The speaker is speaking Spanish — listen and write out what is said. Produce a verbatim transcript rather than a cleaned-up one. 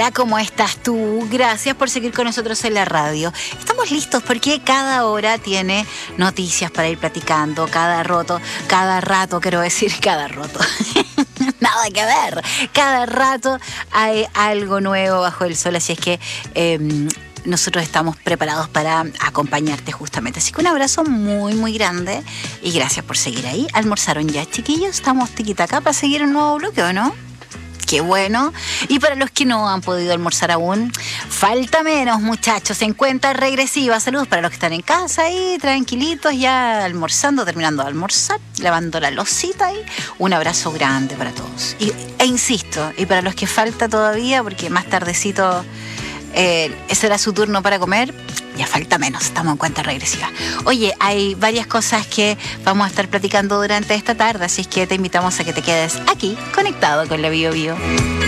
Hola, ¿cómo estás tú? Gracias por seguir con nosotros en la radio. Estamos listos porque cada hora tiene noticias para ir platicando, cada rato, cada rato, quiero decir, cada rato. Nada que ver. Cada rato hay algo nuevo bajo el sol, así es que eh, nosotros estamos preparados para acompañarte justamente. Así que un abrazo muy, muy grande y gracias por seguir ahí. ¿Almorzaron ya, chiquillos? Estamos tiquitacá para seguir un nuevo bloque, ¿o no? Qué bueno. Y para los que no han podido almorzar aún, falta menos, muchachos, en cuenta regresiva. Saludos para los que están en casa ahí, tranquilitos, ya almorzando, terminando de almorzar, lavando la losita ahí. Un abrazo grande para todos. Y, e insisto, y para los que falta todavía, porque más tardecito eh, será su turno para comer, ya falta menos, estamos en cuenta regresiva. Oye, hay varias cosas que vamos a estar platicando durante esta tarde, así es que te invitamos a que te quedes aquí, conectado con la Bio Bio.